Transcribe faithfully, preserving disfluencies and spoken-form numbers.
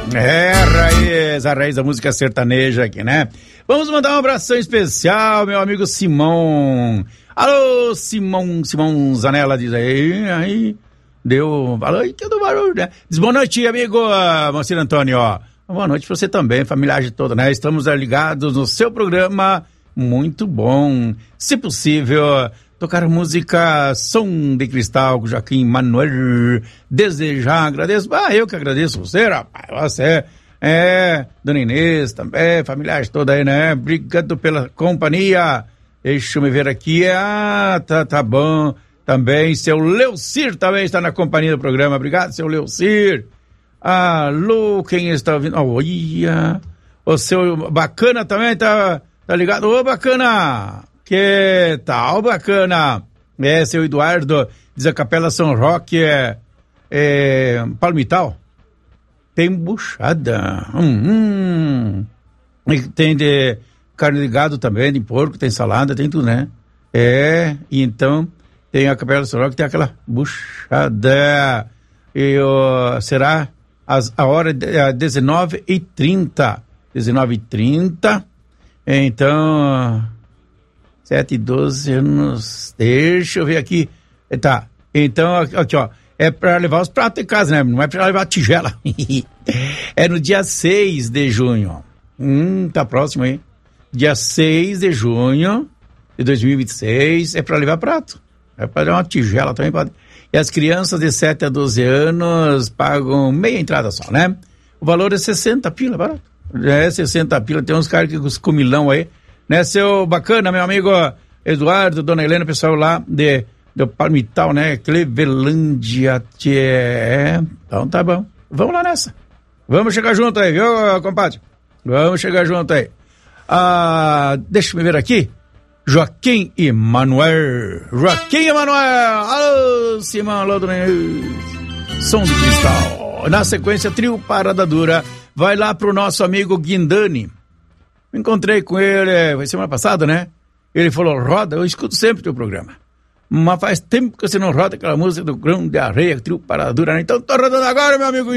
É, raiz, a raiz da música sertaneja aqui, né? Vamos mandar um abração especial, meu amigo Simão. Alô, Simão, Simão Zanella, diz aí, aí, deu, falou, aí, que do barulho, né? Diz boa noite, amigo Moacir Antônio, ó. Boa noite pra você também, familiagem toda, né? Estamos ligados no seu programa, muito bom. Se possível, tocar música Som de Cristal com Joaquim Manuel. Desejar, agradeço. Ah, eu que agradeço você, rapaz. Você é, Dona Inês também, familiares toda aí, né? Obrigado pela companhia. Deixa eu me ver aqui. Ah, tá, tá bom. Também, seu Leucir também está na companhia do programa. Obrigado, seu Leucir. Alô, quem está ouvindo? Olha, o seu Bacana também tá, tá ligado? Ô, Bacana! Que tal, Bacana? É, seu Eduardo, diz a Capela São Roque, é, é Palmital. Tem buchada. Hum, hum. Tem de carne de gado também, de porco, tem salada, tem tudo, né? É, e então tem a Capela São Roque, tem aquela buchada. E ó, será as, a hora é dezenove e trinta. dezenove e trinta. Então, sete e doze anos. Deixa eu ver aqui. Tá. Então, aqui, ó. É pra levar os pratos em casa, né? Não é pra levar a tigela. É no dia seis de junho. Hum, tá próximo aí. Dia seis de junho de dois mil e vinte e seis. É pra levar prato. É pra levar uma tigela também. Pra... E as crianças de sete a doze anos pagam meia entrada só, né? O valor é sessenta pila, barato. É sessenta pila. Tem uns caras que com os comilão aí, né? Seu Bacana, meu amigo Eduardo, Dona Helena, pessoal lá de, do Palmital, né? Clevelândia, tchê. Então tá bom. Vamos lá nessa. Vamos chegar junto aí, viu, compadre? Vamos chegar junto aí. Ah, deixa eu ver aqui. Joaquim e Manuel. Joaquim e Manuel. Alô, Simão, alô, Dona Inês. Som de Cristal. Na sequência, trio Parada Dura. Vai lá pro nosso amigo Guindani. Me encontrei com ele, foi semana passada, né? Ele falou, roda, eu escuto sempre o teu programa. Mas faz tempo que você não roda aquela música do Grão de Areia, trio Parada Dura, né? Então tô rodando agora, meu amigo